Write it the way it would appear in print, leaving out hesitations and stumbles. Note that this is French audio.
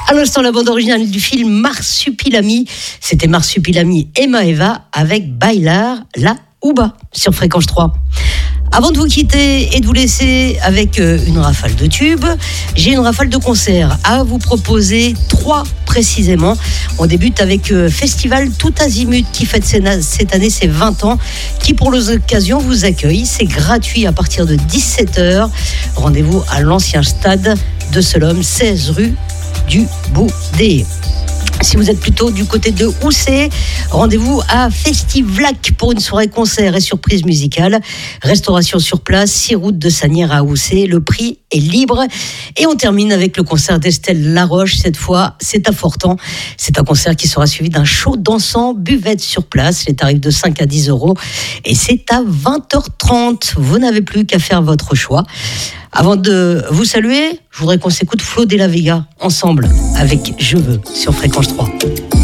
À l'instant, la bande originale du film Marsupilami. C'était Marsupilami et Maeva avec Bailar la Uba sur Fréquence 3. Avant de vous quitter et de vous laisser avec une rafale de tubes, j'ai une rafale de concerts à vous proposer, 3 précisément. On débute avec Festival Tout Azimut qui fête cette année ses 20 ans, qui pour l'occasion vous accueille. C'est gratuit à partir de 17h. Rendez-vous à l'ancien stade de Selom, 16 rue du Boudé. Si vous êtes plutôt du côté de Houssay, rendez-vous à Festivlac pour une soirée concert et surprise musicale. Restauration sur place, 6 route de Sanière à Houssay. Le prix est libre. Et on termine avec le concert d'Estelle Laroche. Cette fois, c'est à Fortan. C'est un concert qui sera suivi d'un show dansant, buvette sur place. Les tarifs de 5 à 10 €. Et c'est à 20h30. Vous n'avez plus qu'à faire votre choix. Avant de vous saluer, je voudrais qu'on s'écoute Flo de la Vega ensemble avec Je veux sur Fréquence 3.